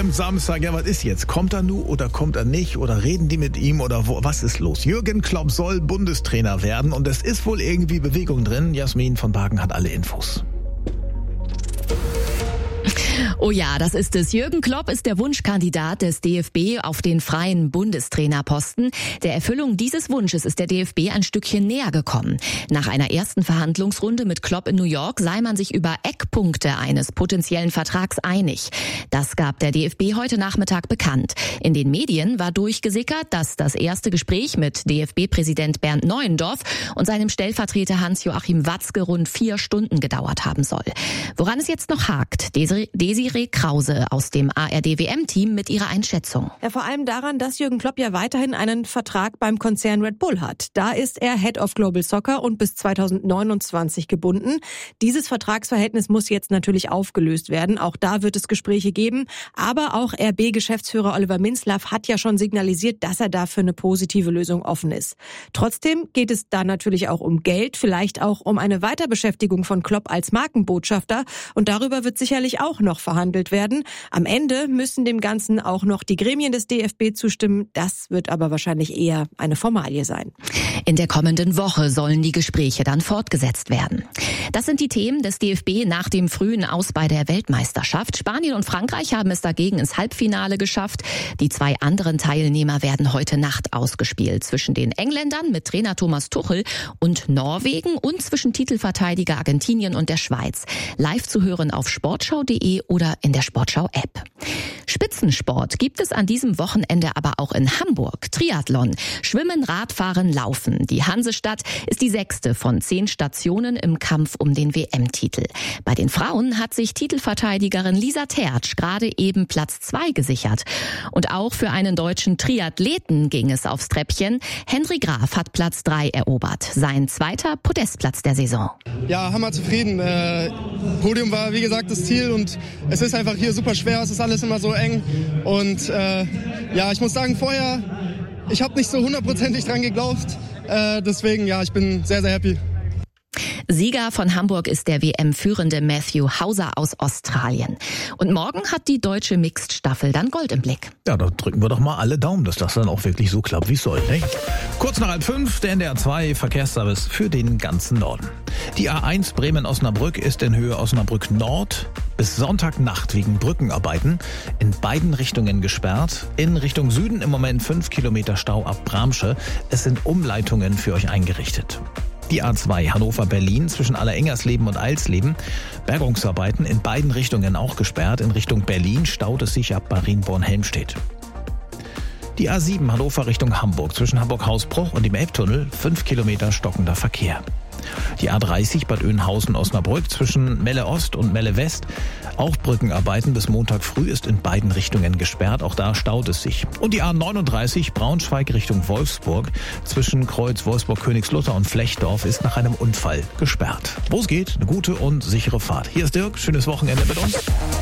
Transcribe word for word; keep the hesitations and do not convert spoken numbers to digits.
Samstag. Ja, was ist jetzt? Kommt er nu oder kommt er nicht? Oder reden die mit ihm oder wo, was ist los? Jürgen Klopp soll Bundestrainer werden und es ist wohl irgendwie Bewegung drin. Jasmin von Bargen hat alle Infos. Oh ja, das ist es. Jürgen Klopp ist der Wunschkandidat des D F B auf den freien Bundestrainerposten. Der Erfüllung dieses Wunsches ist der D F B ein Stückchen näher gekommen. Nach einer ersten Verhandlungsrunde mit Klopp in New York sei man sich über Eckpunkte eines potenziellen Vertrags einig. Das gab der D F B heute Nachmittag bekannt. In den Medien war durchgesickert, dass das erste Gespräch mit D F B-Präsident Bernd Neuendorf und seinem Stellvertreter Hans-Joachim Watzke rund vier Stunden gedauert haben soll. Woran es jetzt noch hakt, Desiree Desiree Krause aus dem A R D W M-Team mit ihrer Einschätzung. Ja, vor allem daran, dass Jürgen Klopp ja weiterhin einen Vertrag beim Konzern Red Bull hat. Da ist er Head of Global Soccer und bis zweitausendneunundzwanzig gebunden. Dieses Vertragsverhältnis muss jetzt natürlich aufgelöst werden. Auch da wird es Gespräche geben. Aber auch R B-Geschäftsführer Oliver Minzlaff hat ja schon signalisiert, dass er dafür eine positive Lösung offen ist. Trotzdem geht es da natürlich auch um Geld, vielleicht auch um eine Weiterbeschäftigung von Klopp als Markenbotschafter. Und darüber wird sicherlich auch noch verhandelt werden. Am Ende müssen dem Ganzen auch noch die Gremien des D F B zustimmen. Das wird aber wahrscheinlich eher eine Formalie sein. In der kommenden Woche sollen die Gespräche dann fortgesetzt werden. Das sind die Themen des D F B nach dem frühen Aus bei der Weltmeisterschaft. Spanien und Frankreich haben es dagegen ins Halbfinale geschafft. Die zwei anderen Teilnehmer werden heute Nacht ausgespielt. Zwischen den Engländern mit Trainer Thomas Tuchel und Norwegen und zwischen Titelverteidiger Argentinien und der Schweiz. Live zu hören auf sportschau punkt de oder in der Sportschau-App. Spitzensport gibt es an diesem Wochenende aber auch in Hamburg. Triathlon, Schwimmen, Radfahren, Laufen. Die Hansestadt ist die sechste von zehn Stationen im Kampf um den W M-Titel. Bei den Frauen hat sich Titelverteidigerin Lisa Tertsch gerade eben Platz zwei gesichert. Und auch für einen deutschen Triathleten ging es aufs Treppchen. Henry Graf hat Platz drei erobert. Sein zweiter Podestplatz der Saison. Ja, hammerzufrieden. Äh, Podium war wie gesagt das Ziel und es ist einfach hier super schwer. Es ist alles immer so eng und äh, ja, ich muss sagen, vorher, ich habe nicht so hundertprozentig dran geglaubt, äh, deswegen, ja, ich bin sehr, sehr happy. Sieger von Hamburg ist der W M-führende Matthew Hauser aus Australien. Und morgen hat die deutsche Mixed-Staffel dann Gold im Blick. Ja, da drücken wir doch mal alle Daumen, dass das dann auch wirklich so klappt, wie es soll. Ne? Kurz nach halb fünf, der N D R zwei Verkehrsservice für den ganzen Norden. Die A eins Bremen-Osnabrück ist in Höhe Osnabrück Nord bis Sonntagnacht wegen Brückenarbeiten in beiden Richtungen gesperrt. In Richtung Süden im Moment fünf Kilometer Stau ab Bramsche. Es sind Umleitungen für euch eingerichtet. Die A zwei Hannover-Berlin zwischen Allerengersleben und Eilsleben. Bergungsarbeiten in beiden Richtungen auch gesperrt. In Richtung Berlin staut es sich ab Marienborn-Helmstedt. Die A sieben Hannover Richtung Hamburg zwischen Hamburg-Hausbruch und dem Elbtunnel fünf Kilometer stockender Verkehr. Die A dreißig Bad Oeynhausen-Osnabrück zwischen Melle Ost und Melle West. Auch Brückenarbeiten bis Montag früh ist in beiden Richtungen gesperrt. Auch da staut es sich. Und die A neununddreißig Braunschweig Richtung Wolfsburg zwischen Kreuz Wolfsburg-Königslutter und Flechdorf ist nach einem Unfall gesperrt. Wo es geht, eine gute und sichere Fahrt. Hier ist Dirk. Schönes Wochenende mit uns.